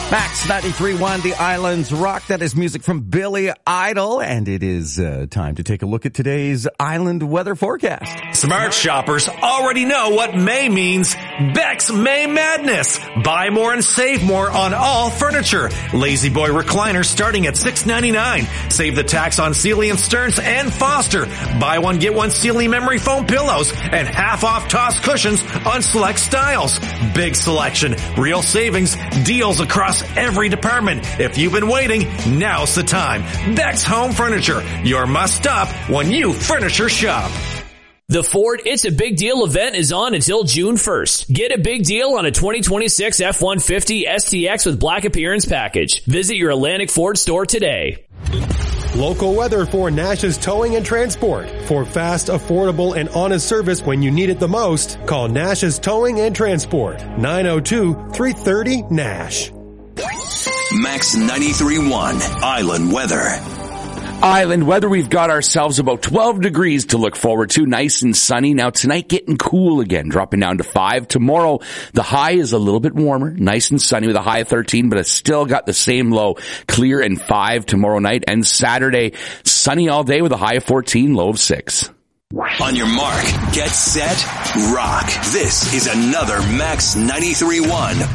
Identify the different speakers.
Speaker 1: Max 93.1, The Islands Rock. That is music from Billy Idol. And it is time to take a look at today's island weather forecast.
Speaker 2: Smart shoppers already know what May means. Beck's May Madness. Buy more and save more on all furniture. Lazy Boy recliner starting at $6.99. Save the tax on Sealy and Stearns and Foster. Buy one, get one Sealy memory foam pillows and half off toss cushions on select styles. Big selection, real savings, deals across every department. If you've been waiting, now's the time. Beck's Home Furniture, your must-stop when you furniture shop.
Speaker 3: The Ford It's a Big Deal event is on until June 1st. Get a big deal on a 2026 F-150 STX with Black Appearance Package. Visit your Atlantic Ford store today.
Speaker 4: Local weather for Nash's Towing and Transport. For fast, affordable, and honest service when you need it the most, call Nash's Towing and Transport. 902-330-NASH.
Speaker 5: Max 93.1 Island Weather.
Speaker 6: Island weather, we've got ourselves about 12 degrees to look forward to. Nice and sunny. Now tonight getting cool again, dropping down to 5. Tomorrow, the high is a little bit warmer, nice and sunny with a high of 13, but it's still got the same low, clear and 5 tomorrow night. And Saturday, sunny all day with a high of 14, low of 6.
Speaker 5: On your mark, get set, rock. This is another Max 93.1